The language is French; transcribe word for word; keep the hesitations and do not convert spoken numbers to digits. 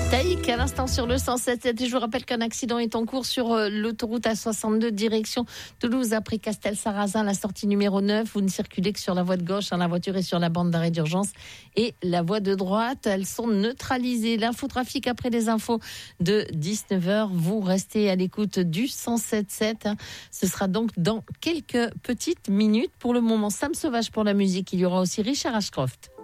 Taïk, à l'instant sur le cent sept virgule sept. Et je vous rappelle qu'un accident est en cours sur l'autoroute A soixante-deux, direction Toulouse, après Castel-Sarrazin, la sortie numéro neuf. Vous ne circulez que sur la voie de gauche. Hein, la voiture est sur la bande d'arrêt d'urgence. Et la voie de droite, elles sont neutralisées. L'infotrafic après les infos de dix-neuf heures. Vous restez à l'écoute du cent sept virgule sept. Hein. Ce sera donc dans quelques petites minutes. Pour le moment, Sam Sauvage pour la musique. Il y aura aussi Richard Ashcroft.